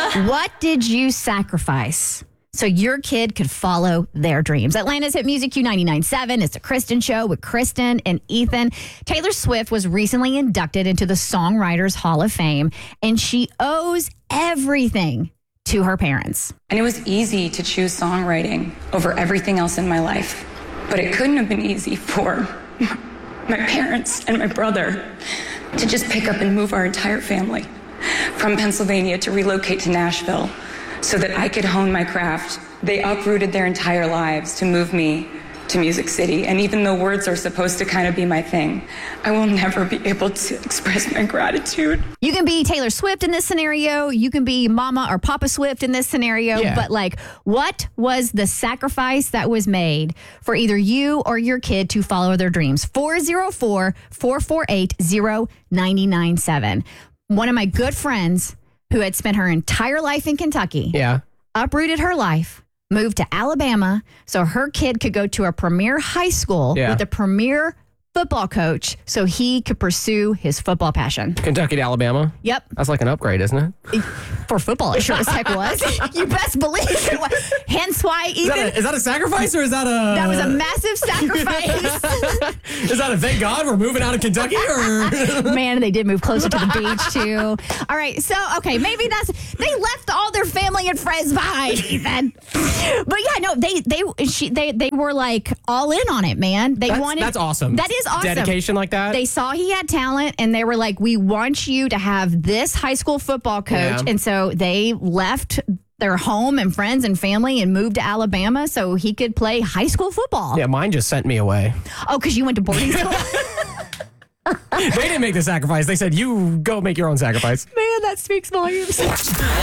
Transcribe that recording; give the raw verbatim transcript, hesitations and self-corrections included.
What did you sacrifice so your kid could follow their dreams? Atlanta's Hit Music Q ninety-nine point seven. It's the Kristen Show with Kristen and Ethan. Taylor Swift was recently inducted into the Songwriters Hall of Fame, and she owes everything to her parents. And it was easy to choose songwriting over everything else in my life. But it couldn't have been easy for my parents and my brother to just pick up and move our entire family from Pennsylvania to relocate to Nashville so that I could hone my craft. They uprooted their entire lives to move me to Music City. And even though words are supposed to kind of be my thing, I will never be able to express my gratitude. You can be Taylor Swift in this scenario. You can be Mama or Papa Swift in this scenario. Yeah. But like, what was the sacrifice that was made for either you or your kid to follow their dreams? four oh four, four four eight, oh nine nine seven. One of my good friends who had spent her entire life in Kentucky Yeah. uprooted her life, moved to Alabama so her kid could go to a premier high school Yeah. with a premier football coach so he could pursue his football passion. Kentucky to Alabama. Yep. That's like an upgrade, isn't it? For football, it sure as heck was. You best believe it was. Hence why, Is that, Ethan, a, is that a sacrifice or is that a... that was a massive sacrifice. Is that a thank God we're moving out of Kentucky or... Man, they did move closer to the beach, too. All right, so, okay, maybe that's... They left all their family and friends behind, Ethan. But, yeah, no, they they she, they they were, like, all in on it, man. They That's, wanted... that's awesome. That is awesome. Dedication like that. They saw he had talent, and they were like, we want you to have this high school football coach. Yeah. And so they left their home and friends and family and moved to Alabama so he could play high school football. Yeah, mine just sent me away. Oh, because you went to boarding school? They didn't make the sacrifice. They said, you go make your own sacrifice. Man, that speaks volumes.